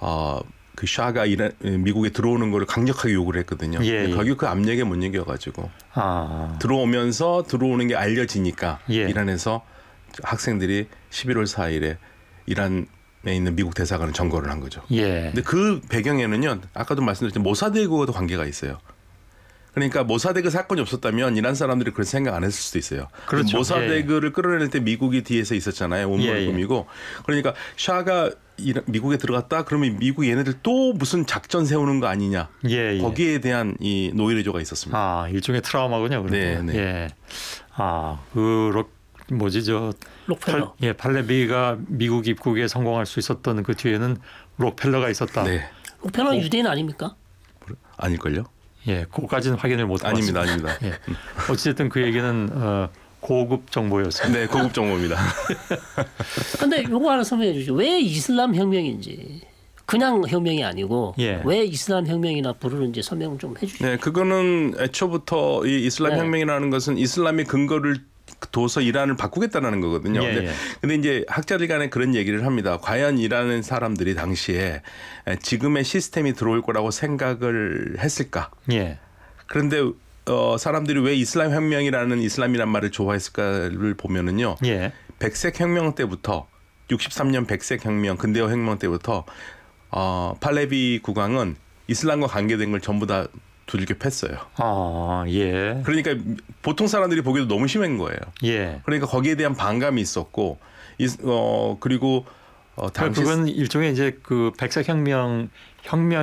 그 샤가 미국에 들어오는 거를 강력하게 요구를 했거든요. 예, 예. 거기 그 압력에 못 이겨가지고 들어오는 게 알려지니까 예. 이란에서 학생들이 11월 4일에 이란에 있는 미국 대사관을 점거를 한 거죠. 예. 근데 그 배경에는요, 아까도 말씀드렸지만 모사데그와도 관계가 있어요. 그러니까 모사데그 사건이 없었다면 이란 사람들이 그런 생각 안 했을 수도 있어요. 그렇죠. 모사데그를 끌어낼 때 미국이 뒤에서 있었잖아요. 온몸을 꾸미고. 그러니까 샤가 미국에 들어갔다 그러면 미국 얘네들 또 무슨 작전 세우는 거 아니냐. 예, 예. 거기에 대한 이 노이로조가 있었습니다. 일종의 트라우마군요. 네, 네. 예. 록펠러. 팔레비가 미국 입국에 성공할 수 있었던 그 뒤에는 록펠러가 있었다. 네. 록펠러는 유대인 아닙니까? 아닐걸요? 예, 그까지는 확인을 못 해봤습니다. 아닙니다. 예. 어쨌든 그 얘기는 고급 정보였습니다. 네, 고급 정보입니다. 그런데 요거 하나 설명해 주시죠. 왜 이슬람 혁명인지. 그냥 혁명이 아니고 왜 이슬람 혁명이나 부르는지 설명 좀 해주시죠. 네, 그거는 애초부터 이 이슬람 혁명이라는 것은 이슬람의 근거를 둬서 이란을 바꾸겠다는 거거든요. 근데 이제 학자들 간에 그런 얘기를 합니다. 과연 이란의 사람들이 당시에 지금의 시스템이 들어올 거라고 생각을 했을까? 그런데 사람들이 왜 이슬람 혁명이라는 이슬람이란 말을 좋아했을까를 보면은요. 백색 혁명 때부터 63년 백색 혁명, 근대화 혁명 때부터 팔레비 국왕은 이슬람과 관계된 걸 전부 다 두들겨 팼어요. 그러니까 보통 사람들이 보기에도 너무 심한 거예요. 그러니까 거기에 대한 반감이 있었고, 그리고 그건 일종의 이제 그 백색 혁명